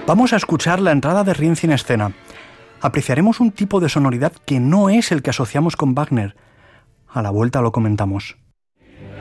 Vamos a escuchar la entrada de Rienzi en escena. Apreciaremos un tipo de sonoridad que no es el que asociamos con Wagner. A la vuelta lo comentamos.